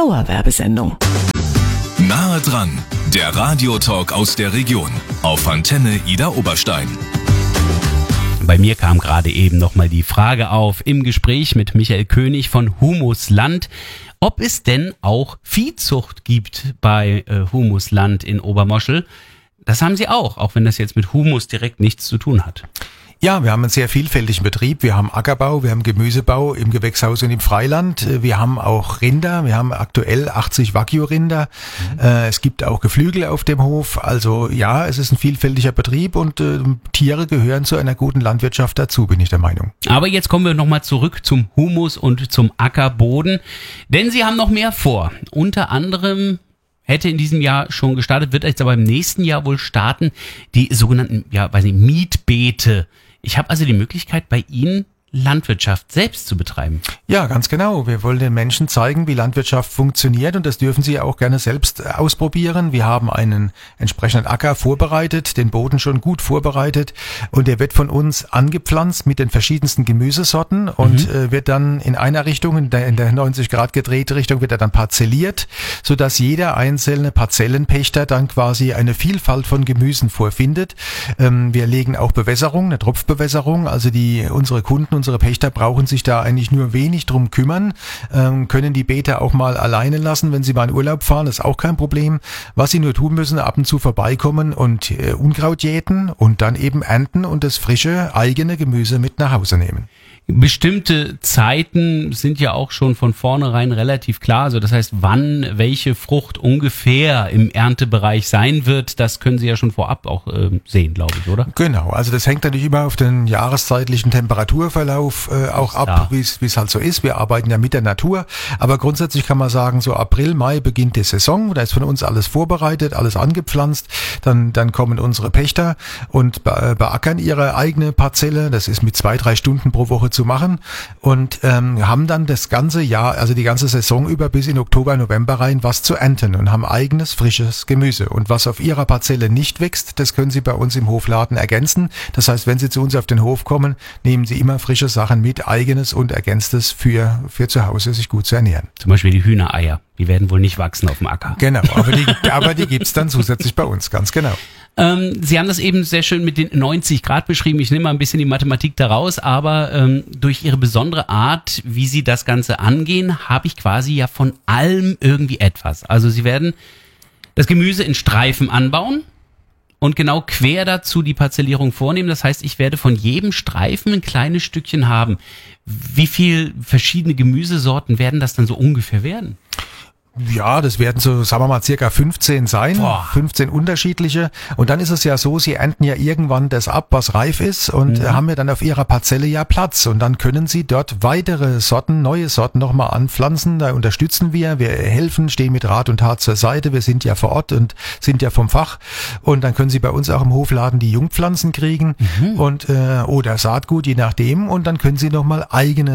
Dauerwerbesendung. Nahe dran, der Radiotalk aus der Region auf Antenne Ida Oberstein. Bei mir kam gerade eben nochmal die Frage auf im Gespräch mit Michael König von Humusland, ob es denn auch Viehzucht gibt bei Humusland in Obermoschel. Das haben sie auch wenn das jetzt mit Humus direkt nichts zu tun hat. Ja, wir haben einen sehr vielfältigen Betrieb. Wir haben Ackerbau, wir haben Gemüsebau im Gewächshaus und im Freiland. Wir haben auch Rinder. Wir haben aktuell 80 Wagyu-Rinder. Es gibt auch Geflügel auf dem Hof. Also ja, es ist ein vielfältiger Betrieb und Tiere gehören zu einer guten Landwirtschaft dazu, bin ich der Meinung. Aber jetzt kommen wir nochmal zurück zum Humus und zum Ackerboden. Denn Sie haben noch mehr vor. Unter anderem hätte in diesem Jahr schon gestartet, wird jetzt aber im nächsten Jahr wohl starten, die sogenannten, Mietbeete. Ich habe also die Möglichkeit, bei Ihnen Landwirtschaft selbst zu betreiben. Ja, ganz genau. Wir wollen den Menschen zeigen, wie Landwirtschaft funktioniert und das dürfen sie auch gerne selbst ausprobieren. Wir haben einen entsprechenden Acker vorbereitet, den Boden schon gut vorbereitet und der wird von uns angepflanzt mit den verschiedensten Gemüsesorten und wird dann in einer Richtung, in der 90 Grad gedrehte Richtung, wird er dann parzelliert, sodass jeder einzelne Parzellenpächter dann quasi eine Vielfalt von Gemüsen vorfindet. Wir legen auch Bewässerung, eine Tropfbewässerung, also unsere Kunden, unsere Pächter brauchen sich da eigentlich nur wenig drum kümmern, können die Beete auch mal alleine lassen, wenn sie mal in Urlaub fahren, das ist auch kein Problem. Was sie nur tun müssen, ab und zu vorbeikommen und Unkraut jäten und dann eben ernten und das frische, eigene Gemüse mit nach Hause nehmen. Bestimmte Zeiten sind ja auch schon von vornherein relativ klar. Also das heißt, wann welche Frucht ungefähr im Erntebereich sein wird, das können Sie ja schon vorab auch sehen, glaube ich, oder? Genau, also das hängt natürlich immer auf den jahreszeitlichen Temperaturverlauf auch ab, wie es halt so ist. Wir arbeiten ja mit der Natur, aber grundsätzlich kann man sagen, so April, Mai beginnt die Saison. Da ist von uns alles vorbereitet, alles angepflanzt. Dann kommen unsere Pächter und beackern ihre eigene Parzelle. Das ist mit 2-3 Stunden pro Woche zu machen und haben dann das ganze Jahr, also die ganze Saison über bis in Oktober, November rein was zu ernten und haben eigenes, frisches Gemüse. Und was auf ihrer Parzelle nicht wächst, das können Sie bei uns im Hofladen ergänzen. Das heißt, wenn Sie zu uns auf den Hof kommen, nehmen Sie immer frische Sachen mit, eigenes und ergänztes für zu Hause sich gut zu ernähren. Zum Beispiel die Hühnereier, die werden wohl nicht wachsen auf dem Acker. Genau, aber die gibt's dann zusätzlich bei uns, ganz genau. Sie haben das eben sehr schön mit den 90 Grad beschrieben. Ich nehme mal ein bisschen die Mathematik daraus, aber durch Ihre besondere Art, wie Sie das Ganze angehen, habe ich quasi ja von allem irgendwie etwas. Also Sie werden das Gemüse in Streifen anbauen und genau quer dazu die Parzellierung vornehmen. Das heißt, ich werde von jedem Streifen ein kleines Stückchen haben. Wie viel verschiedene Gemüsesorten werden das dann so ungefähr werden? Ja, das werden so, sagen wir mal, circa 15 sein, 15 unterschiedliche. Und dann ist es ja so, sie ernten ja irgendwann das ab, was reif ist und haben ja dann auf ihrer Parzelle ja Platz. Und dann können sie dort weitere Sorten, neue Sorten nochmal anpflanzen. Da unterstützen wir helfen, stehen mit Rat und Tat zur Seite. Wir sind ja vor Ort und sind ja vom Fach. Und dann können sie bei uns auch im Hofladen die Jungpflanzen kriegen und oder Saatgut, je nachdem. Und dann können sie nochmal eigene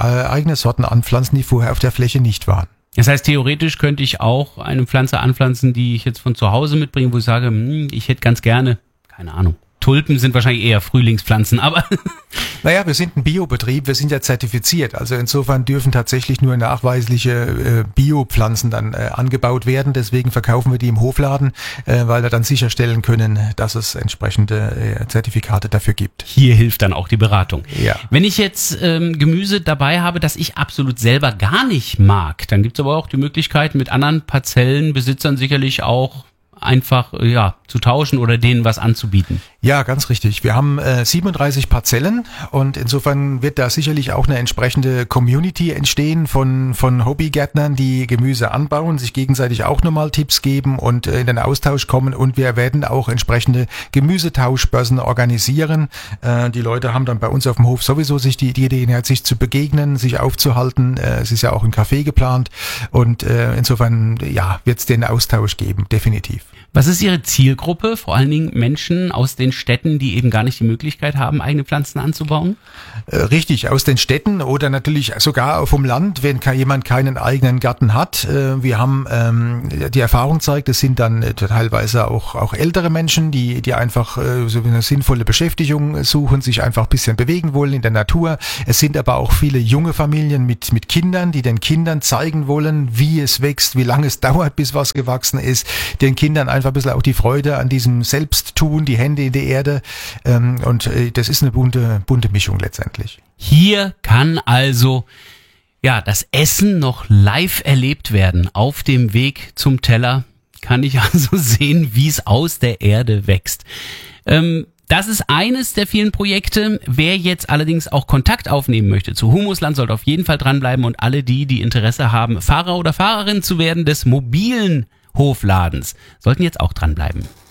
Sorten anpflanzen, die vorher auf der Fläche nicht waren. Das heißt, theoretisch könnte ich auch eine Pflanze anpflanzen, die ich jetzt von zu Hause mitbringe, wo ich sage, ich hätte ganz gerne, keine Ahnung, Tulpen sind wahrscheinlich eher Frühlingspflanzen, aber... Naja, wir sind ein Biobetrieb, wir sind ja zertifiziert. Also insofern dürfen tatsächlich nur nachweisliche Biopflanzen dann angebaut werden. Deswegen verkaufen wir die im Hofladen, weil wir dann sicherstellen können, dass es entsprechende Zertifikate dafür gibt. Hier hilft dann auch die Beratung. Ja. Wenn ich jetzt Gemüse dabei habe, das ich absolut selber gar nicht mag, dann gibt es aber auch die Möglichkeit, mit anderen Parzellenbesitzern sicherlich auch einfach zu tauschen oder denen was anzubieten. Ja, ganz richtig. Wir haben 37 Parzellen und insofern wird da sicherlich auch eine entsprechende Community entstehen von Hobbygärtnern, die Gemüse anbauen, sich gegenseitig auch nochmal Tipps geben und in den Austausch kommen und wir werden auch entsprechende Gemüsetauschbörsen organisieren. Die Leute haben dann bei uns auf dem Hof sowieso die Idee, sich zu begegnen, sich aufzuhalten. Es ist ja auch ein Café geplant und insofern wird es den Austausch geben, definitiv. Was ist Ihre Zielgruppe? Vor allen Dingen Menschen aus den den Städten, die eben gar nicht die Möglichkeit haben, eigene Pflanzen anzubauen? Richtig, aus den Städten oder natürlich sogar vom Land, wenn jemand keinen eigenen Garten hat. Wir haben, die Erfahrung zeigt, es sind dann teilweise auch ältere Menschen, die einfach so eine sinnvolle Beschäftigung suchen, sich einfach ein bisschen bewegen wollen in der Natur. Es sind aber auch viele junge Familien mit Kindern, die den Kindern zeigen wollen, wie es wächst, wie lange es dauert, bis was gewachsen ist. Den Kindern einfach ein bisschen auch die Freude an diesem Selbsttun, die Hände in die Erde. Und das ist eine bunte Mischung letztendlich. Hier kann also das Essen noch live erlebt werden. Auf dem Weg zum Teller kann ich also sehen, wie es aus der Erde wächst. Das ist eines der vielen Projekte. Wer jetzt allerdings auch Kontakt aufnehmen möchte zu Humusland, sollte auf jeden Fall dranbleiben, und alle die Interesse haben, Fahrer oder Fahrerin zu werden des mobilen Hofladens, sollten jetzt auch dranbleiben.